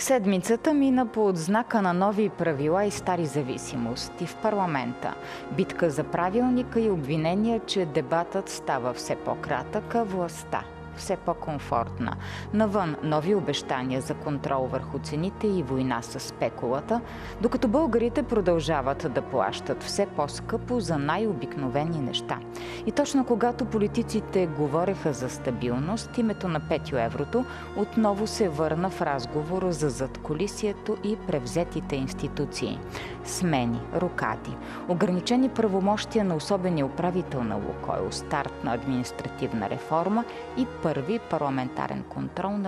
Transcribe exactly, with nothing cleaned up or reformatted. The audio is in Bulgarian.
Седмицата мина под знака на нови правила и стари зависимости в парламента. Битка за правилника и обвинения, че дебатът става все по-кратък, а властта все по-комфортна. Навън нови обещания за контрол върху цените и война с спекулата, докато българите продължават да плащат все по-скъпо за най-обикновени неща. И точно когато политиците говореха за стабилност, името на Петю Еврото отново се върна в разговор за задкулисието и превзетите институции. Смени, рокади, ограничени правомощия на особения управител на Лукойл, старт на административна реформа и първи парламентарен контрол на